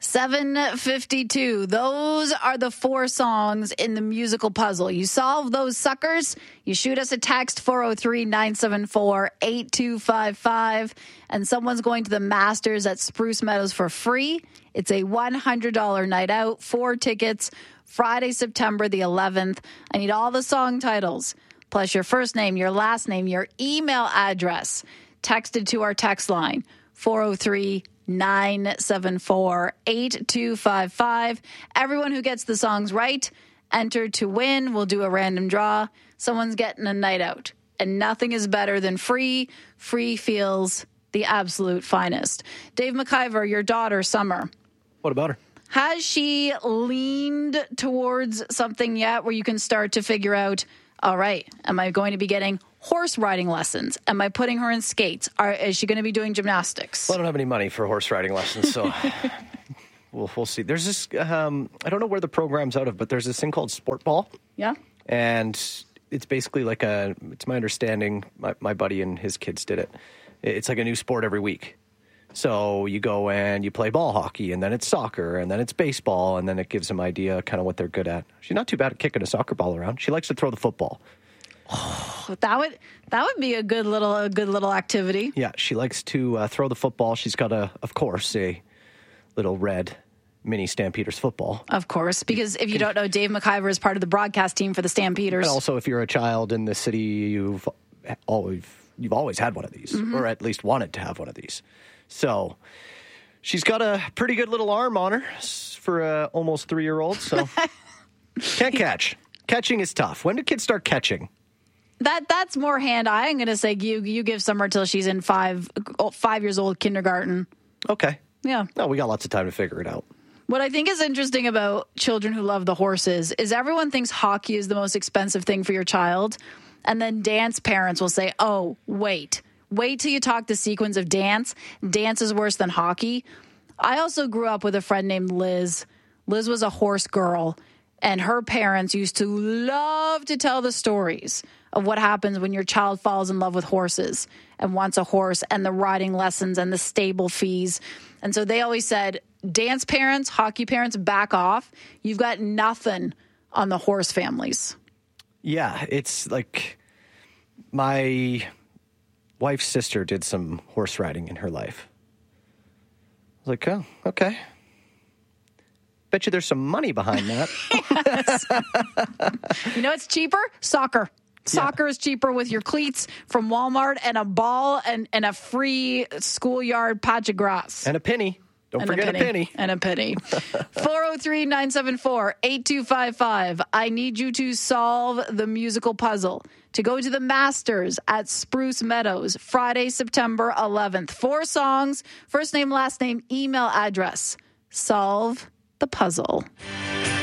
7:52. Those are the 4 songs in the musical puzzle. You solve those suckers, you shoot us a text 403-974-8255, and someone's going to the Masters at Spruce Meadows for free. It's a $100 night out, 4 tickets, Friday, September the 11th. I need all the song titles, plus your first name, your last name, your email address, texted to our text line, 403-974-8255. Everyone who gets the songs right, entered to win. We'll do a random draw. Someone's getting a night out. And nothing is better than free. Free feels the absolute finest. Dave McIver, your daughter, Summer. What about her? Has she leaned towards something yet where you can start to figure out, all right, am I going to be getting horse riding lessons? Am I putting her in skates? Is she going to be doing gymnastics? Well, I don't have any money for horse riding lessons, so we'll see. There's this, I don't know where the program's out of, but there's this thing called Sport Ball. Yeah. And it's basically like it's my understanding, my buddy and his kids did it. It's like a new sport every week. So you go and you play ball hockey, and then it's soccer, and then it's baseball, and then it gives them idea kind of what they're good at. She's not too bad at kicking a soccer ball around. She likes to throw the football. Oh, that would be a good little activity. Yeah, she likes to throw the football. She's got of course, a little red mini Stampeders football. Of course, because if you don't know, Dave McIver is part of the broadcast team for the Stampeders. And also, if you're a child in the city, you've always had one of these, or at least wanted to have one of these. So she's got a pretty good little arm on her for a almost 3-year-old. So can't catch. Catching is tough. When do kids start catching? That's more hand-eye. I'm going to say you give Summer till she's in 5 years old kindergarten. Okay. Yeah. No, we got lots of time to figure it out. What I think is interesting about children who love the horses is everyone thinks hockey is the most expensive thing for your child. And then dance parents will say, oh, wait till you talk the sequence of dance. Dance is worse than hockey. I also grew up with a friend named Liz. Liz was a horse girl, and her parents used to love to tell the stories of what happens when your child falls in love with horses and wants a horse, and the riding lessons and the stable fees. And so they always said, dance parents, hockey parents, back off. You've got nothing on the horse families. Yeah, it's like my wife's sister did some horse riding in her life. I was like, oh, okay. Bet you there's some money behind that. Yes. You know what's cheaper? Soccer. Soccer is cheaper with your cleats from Walmart and a ball and a free schoolyard patch of grass. And a penny. Don't forget a penny. And a penny. 403-974-8255. I need you to solve the musical puzzle to go to the Masters at Spruce Meadows, Friday, September 11th. 4 songs, first name, last name, email address. Solve the puzzle.